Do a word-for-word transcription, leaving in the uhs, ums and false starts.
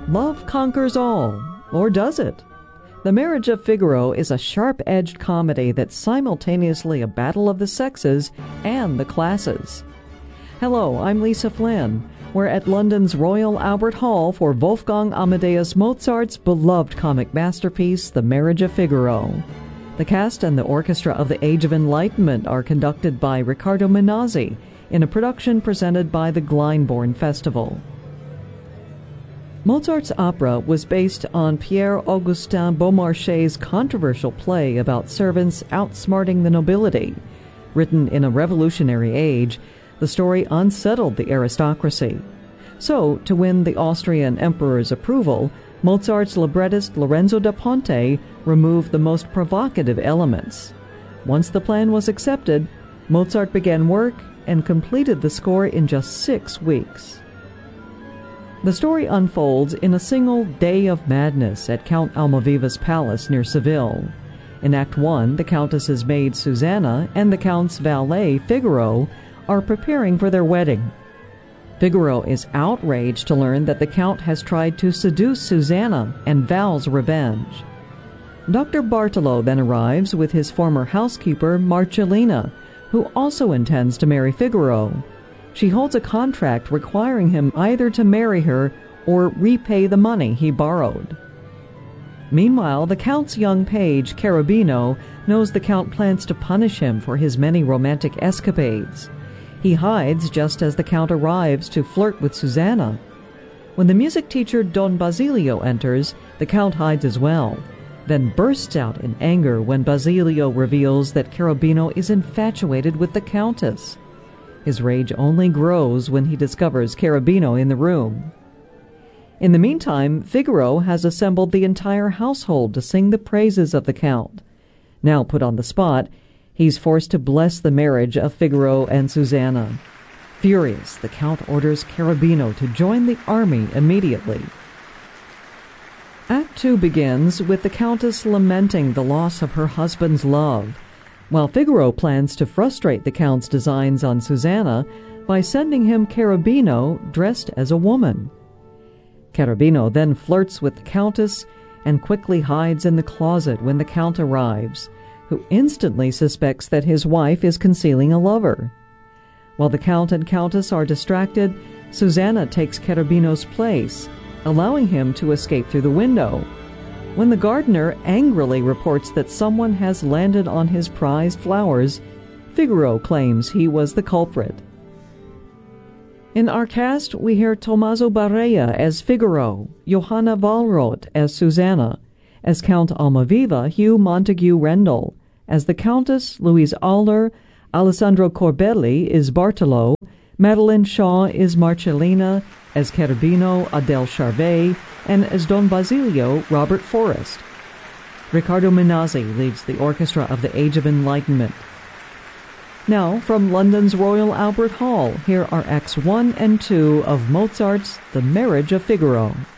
Love conquers all, or does it? The Marriage of Figaro is a sharp-edged comedy that's simultaneously a battle of the sexes and the classes. Hello, I'm Lisa Flynn. We're at London's Royal Albert Hall for Wolfgang Amadeus Mozart's beloved comic masterpiece, The Marriage of Figaro. The cast and the orchestra of the Age of Enlightenment are conducted by Riccardo Minazzi in a production presented by the Glyndebourne Festival. Mozart's opera was based on Pierre-Augustin Beaumarchais' controversial play about servants outsmarting the nobility. Written in a revolutionary age, the story unsettled the aristocracy. So, to win the Austrian emperor's approval, Mozart's librettist Lorenzo da Ponte removed the most provocative elements. Once the plan was accepted, Mozart began work and completed the score in just six weeks. The story unfolds in a single day of madness at Count Almaviva's palace near Seville. In Act One, the Countess's maid Susanna and the Count's valet Figaro are preparing for their wedding. Figaro is outraged to learn that the Count has tried to seduce Susanna and vows revenge. Doctor Bartolo then arrives with his former housekeeper Marcellina, who also intends to marry Figaro. She holds a contract requiring him either to marry her or repay the money he borrowed. Meanwhile, the Count's young page, Cherubino, knows the Count plans to punish him for his many romantic escapades. He hides just as the Count arrives to flirt with Susanna. When the music teacher Don Basilio enters, the Count hides as well, then bursts out in anger when Basilio reveals that Cherubino is infatuated with the Countess. His rage only grows when he discovers Cherubino in the room. In the meantime, Figaro has assembled the entire household to sing the praises of the Count. Now put on the spot, he's forced to bless the marriage of Figaro and Susanna. Furious, the Count orders Cherubino to join the army immediately. Act Two begins with the Countess lamenting the loss of her husband's love, while Figaro plans to frustrate the Count's designs on Susanna by sending him Cherubino dressed as a woman. Cherubino then flirts with the Countess and quickly hides in the closet when the Count arrives, who instantly suspects that his wife is concealing a lover. While the Count and Countess are distracted, Susanna takes Cherubino's place, allowing him to escape through the window. When the gardener angrily reports that someone has landed on his prized flowers, Figaro claims he was the culprit. In our cast, we hear Tommaso Barea as Figaro, Johanna Wallroth as Susanna, as Count Almaviva, Hugh Montague Rendell, as the Countess, Louise Aller, Alessandro Corbelli is Bartolo, Madeline Shaw is Marcellina, as Cherubino, Adele Charvet, and as Don Basilio, Robert Forrest. Riccardo Minazzi leads the orchestra of the Age of Enlightenment. Now, from London's Royal Albert Hall, here are Acts One and Two of Mozart's The Marriage of Figaro.